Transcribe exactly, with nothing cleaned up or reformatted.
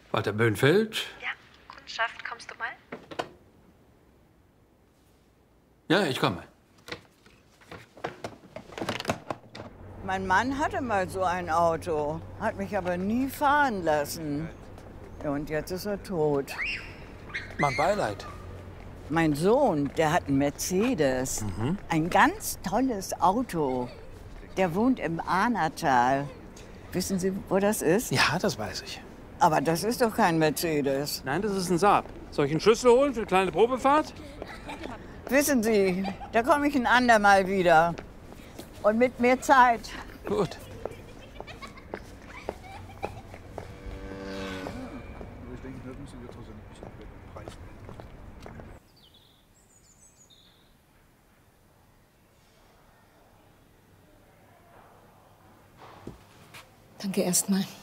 Walter Böhnfeld? Ja, Kundschaft, kommst du mal? Ja, ich komme. Mein Mann hatte mal so ein Auto, hat mich aber nie fahren lassen. Ja, und jetzt ist er tot. Mein Beileid. Mein Sohn, der hat einen Mercedes. Mhm. Ein ganz tolles Auto. Der wohnt im Ahnertal. Wissen Sie, wo das ist? Ja, das weiß ich. Aber das ist doch kein Mercedes. Nein, das ist ein Saab. Soll ich einen Schlüssel holen für eine kleine Probefahrt? Wissen Sie, da komme ich ein andermal wieder. Und mit mehr Zeit. Gut. Danke erstmal.